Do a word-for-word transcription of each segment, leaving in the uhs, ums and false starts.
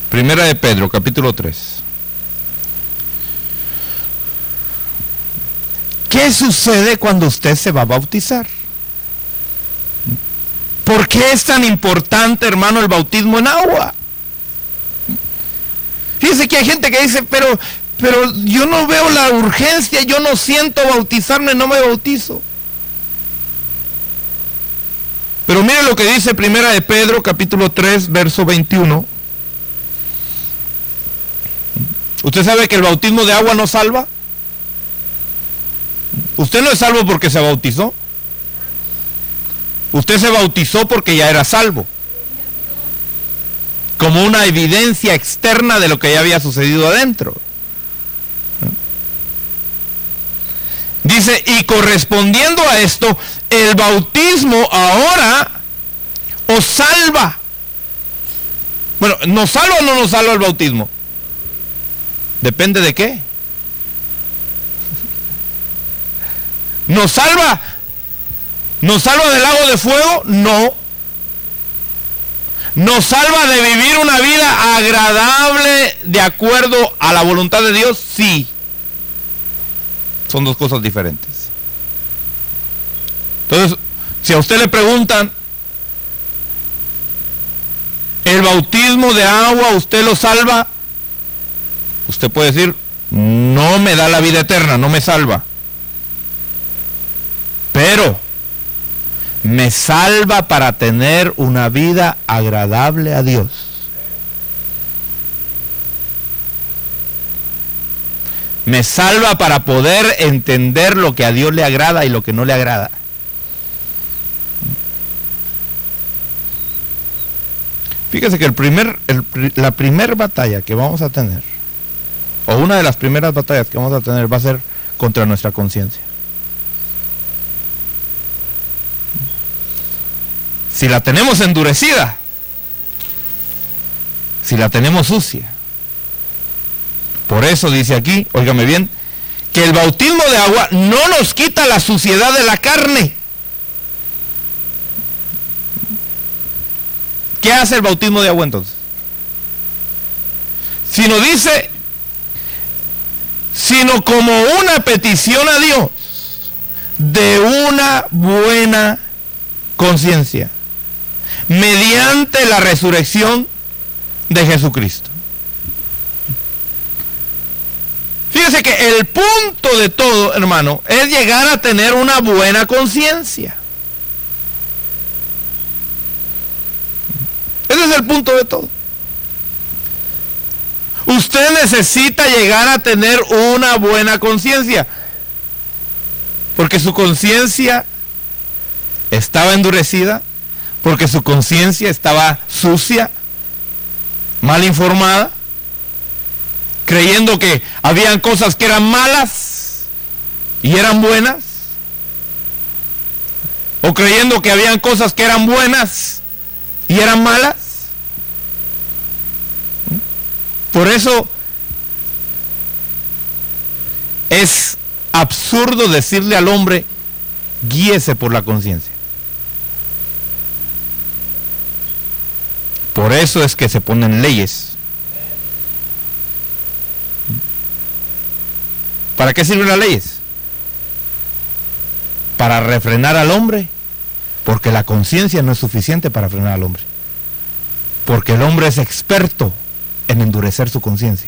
Primera de Pedro, capítulo tres. ¿Qué sucede cuando usted se va a bautizar? ¿Por qué es tan importante, hermano, el bautismo en agua? Fíjese que hay gente que dice, pero, pero yo no veo la urgencia, yo no siento bautizarme, no me bautizo. Pero mire lo que dice Primera de Pedro, capítulo tres, verso veintiuno. ¿Usted sabe que el bautismo de agua no salva? Usted no es salvo porque se bautizó. Usted se bautizó porque ya era salvo. Como una evidencia externa de lo que ya había sucedido adentro. Dice, y correspondiendo a esto, el bautismo ahora os salva. Bueno, ¿nos salva o no nos salva el bautismo? Depende de qué. ¿Nos salva? ¿Nos salva del lago de fuego? No. ¿Nos salva de vivir una vida agradable de acuerdo a la voluntad de Dios? Sí. Son dos cosas diferentes. Entonces, si a usted le preguntan, ¿el bautismo de agua usted lo salva? Usted puede decir, no me da la vida eterna, no me salva. Pero me salva para tener una vida agradable a Dios. Me salva para poder entender lo que a Dios le agrada y lo que no le agrada. Fíjese que el primer, el, la primera batalla que vamos a tener, o una de las primeras batallas que vamos a tener, va a ser contra nuestra conciencia. Si la tenemos endurecida, si la tenemos sucia. Por eso dice aquí, óigame bien, que el bautismo de agua no nos quita la suciedad de la carne. ¿Qué hace el bautismo de agua entonces? Sino dice, sino como una petición a Dios de una buena conciencia, mediante la resurrección de Jesucristo. Fíjese que el punto de todo, hermano, es llegar a tener una buena conciencia. Ese es el punto de todo. Usted necesita llegar a tener una buena conciencia, porque su conciencia estaba endurecida, porque su conciencia estaba sucia, mal informada, creyendo que habían cosas que eran malas y eran buenas, o creyendo que habían cosas que eran buenas y eran malas. Por eso es absurdo decirle al hombre, guíese por la conciencia. Por eso es que se ponen leyes. ¿Para qué sirven las leyes? Para refrenar al hombre, porque la conciencia no es suficiente para frenar al hombre, porque el hombre es experto en endurecer su conciencia.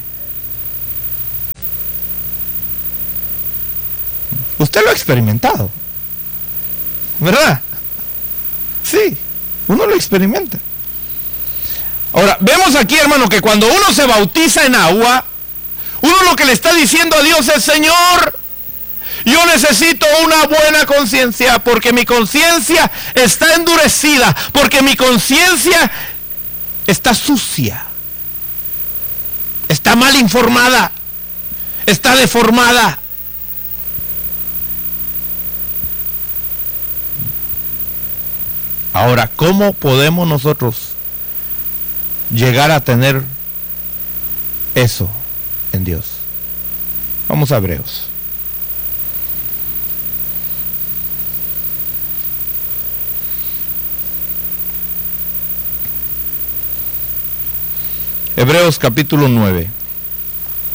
Usted lo ha experimentado, ¿verdad? Sí, uno lo experimenta. Ahora, vemos aquí, hermano, que cuando uno se bautiza en agua, uno lo que le está diciendo a Dios es, Señor, yo necesito una buena conciencia, porque mi conciencia está endurecida, porque mi conciencia está sucia, está mal informada, está deformada. Ahora, ¿cómo podemos nosotros llegar a tener eso en Dios? Vamos a Hebreos. Hebreos capítulo nueve.